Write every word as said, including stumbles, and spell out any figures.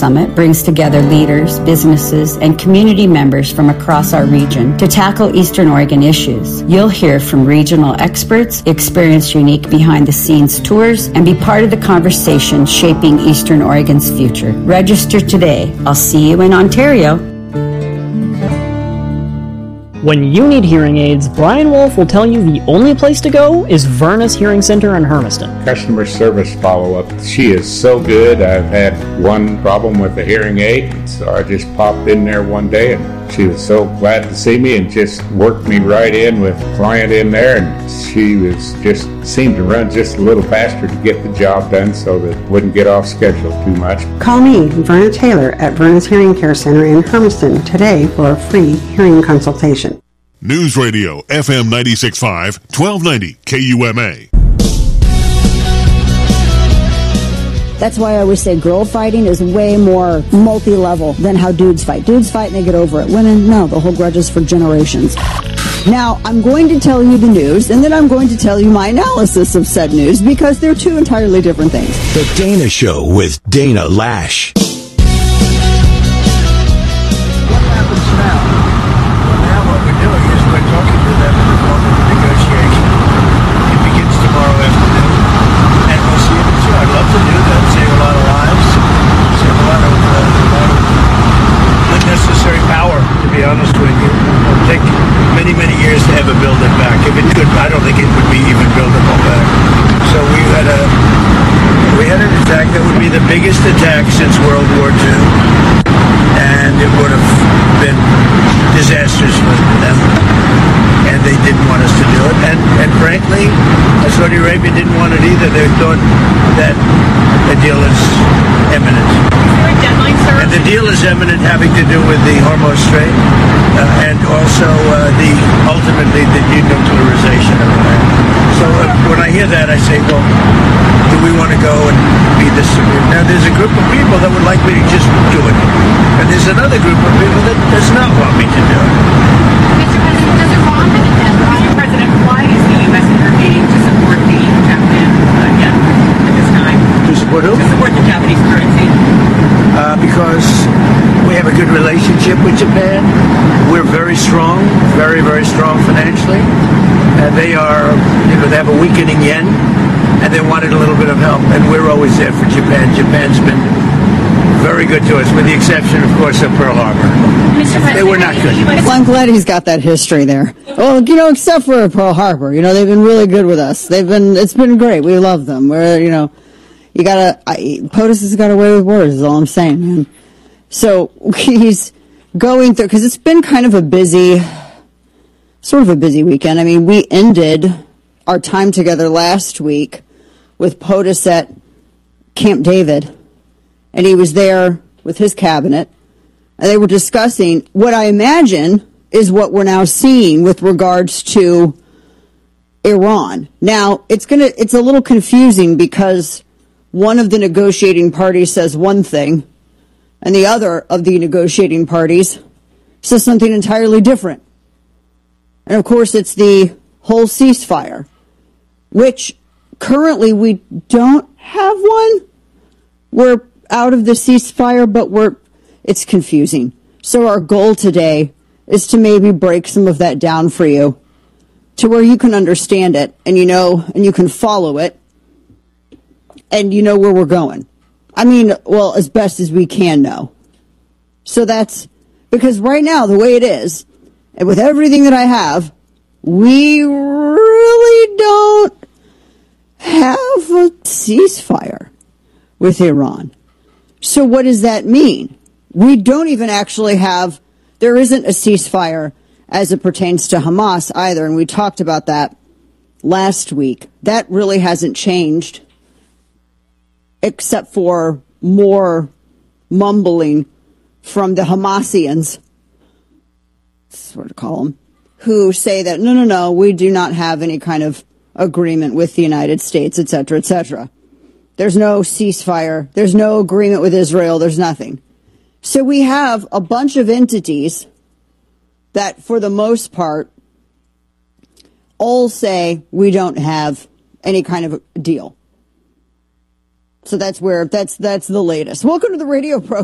Summit brings together leaders, businesses, and community members from across our region to tackle Eastern Oregon issues. You'll hear from regional experts, experience unique behind-the-scenes tours, and be part of the conversation shaping Eastern Oregon's future. Register today. I'll see you in Ontario. When you need hearing aids, Brian Wolf will tell you the only place to go is Vernus Hearing Center in Hermiston. Customer service follow-up. She is so good. I've had one problem with the hearing aid, so I just popped in there one day and she was so glad to see me and just worked me right in with a client in there, and she was just seemed to run just a little faster to get the job done so that it wouldn't get off schedule too much. Call me, Verna Taylor, at Vernus Hearing Care Center in Hermiston today for a free hearing consultation. News Radio, F M ninety-six point five, twelve ninety K U M A. That's why I always say girl fighting is way more multi-level than how dudes fight. Dudes fight and they get over it. Women, no, they'll hold grudges for generations. Now, I'm going to tell you the news, and then I'm going to tell you my analysis of said news, because they're two entirely different things. The Dana Show with Dana Lash. What happens now? Now what we're doing is we're talking to them in the form of negotiation. It begins tomorrow afternoon, and we'll see if it's true. I'd love to do that, save a lot of lives, save a lot of, uh, a lot of unnecessary power, to be honest with you. It'll take many, many years to ever build it back. If it could, I don't think it would be even buildable back. So we had a, we had an attack that would be the biggest attack since World War Two, and it would have been disastrous for them, and they didn't want us to do it. And, and frankly, Saudi Arabia didn't want it either. They thought that the deal is imminent. Is there a deadline, sir? And the deal is imminent, having to do with the Hormuz Strait, uh, and also uh, the ultimately the denuclearization of Iran. So uh, when I hear that, I say, well, do we want to go and be this severe? Now, there's a group of people that would like me to just do it, and there's another group of people that does not want me to do it. Mister President, does Iran have a deadline? Mister President, why is the U S intervening to support the Japanese uh, yen at this time? To support who? To support the Japanese currency. Uh, because we have a good relationship with Japan. We're very strong, very, very strong financially. And they are, you know, they have a weakening yen, and they wanted a little bit of help. And we're always there for Japan. Japan's been very good to us, with the exception, of course, of Pearl Harbor. Mister President, they were not good. Well, I'm glad he's got that history there. Well, you know, except for Pearl Harbor, you know, they've been really good with us. They've been, it's been great. We love them. We're, you know, you gotta, I, POTUS has got away with words, is all I'm saying, man. So he's going through, because it's been kind of a busy, sort of a busy weekend. I mean, we ended our time together last week with POTUS at Camp David, and he was there with his cabinet, and they were discussing what I imagine is what we're now seeing with regards to Iran. Now, it's gonna, it's a little confusing because one of the negotiating parties says one thing, and the other of the negotiating parties says something entirely different. And of course, it's the whole ceasefire, which currently we don't have one. We're out of the ceasefire, but we're, it's confusing. So our goal today is to maybe break some of that down for you to where you can understand it and you know, and you can follow it and you know where we're going. I mean, well, as best as we can know. So that's because right now, the way it is, and with everything that I have, we really don't have a ceasefire with Iran. So what does that mean? We don't even actually have, there isn't a ceasefire as it pertains to Hamas either, and we talked about that last week. That really hasn't changed, except for more mumbling from the Hamasians, that's what to call them, who say that, no, no, no, we do not have any kind of agreement with the United States, et cetera, et cetera. There's no ceasefire. There's no agreement with Israel. There's nothing. So we have a bunch of entities that, for the most part, all say we don't have any kind of a deal. So that's where, that's, that's the latest. Welcome to the radio program.